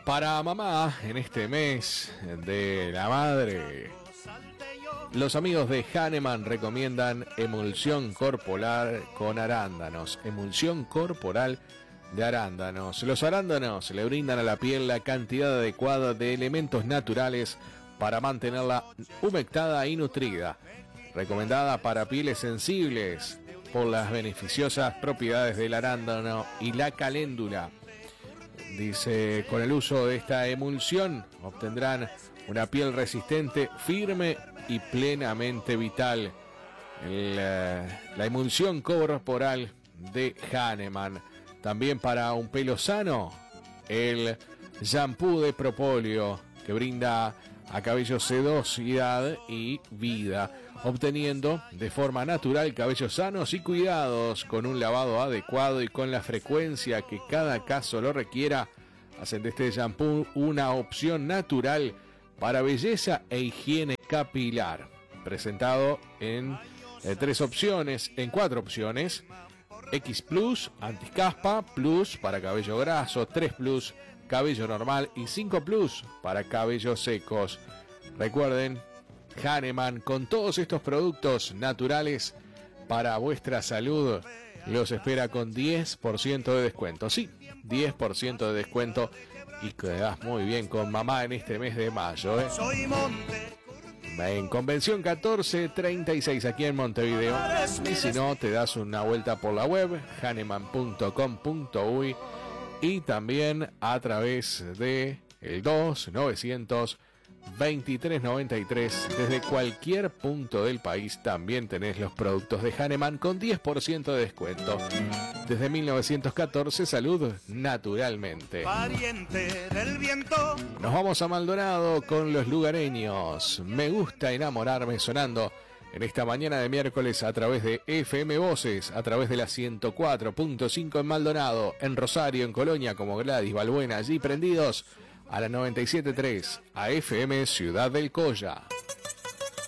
Para mamá, en este mes de la madre, los amigos de Hahnemann recomiendan emulsión corporal con arándanos. Emulsión corporal de arándanos. Los arándanos le brindan a la piel la cantidad adecuada de elementos naturales para mantenerla humectada y nutrida. Recomendada para pieles sensibles por las beneficiosas propiedades del arándano y la caléndula. Dice, con el uso de esta emulsión obtendrán una piel resistente, firme y plenamente vital. La emulsión corporal de Hahnemann. También para un pelo sano, el shampoo de propóleo, que brinda a cabello sedosidad y vida, obteniendo de forma natural cabellos sanos y cuidados con un lavado adecuado y con la frecuencia que cada caso lo requiera. Hacen de este shampoo una opción natural para belleza e higiene capilar, presentado en cuatro opciones: X Plus, anticaspa, Plus para cabello graso, 3 Plus, cabello normal y 5 Plus para cabellos secos. Recuerden, Hahnemann, con todos estos productos naturales para vuestra salud, los espera con 10% de descuento. Sí, 10% de descuento y quedás muy bien con mamá en este mes de mayo, ¿eh? En Convención 1436 aquí en Montevideo. Y si no, te das una vuelta por la web hahnemann.com.uy y también a través de el 2900-2393. Desde cualquier punto del país también tenés los productos de Hahnemann con 10% de descuento. Desde 1914, salud naturalmente. Nos vamos a Maldonado con los lugareños. Me gusta enamorarme, sonando en esta mañana de miércoles a través de FM Voces, a través de la 104.5 en Maldonado, en Rosario, en Colonia, como Gladys, Balbuena, allí prendidos a la 97.3 a FM Ciudad del Colla.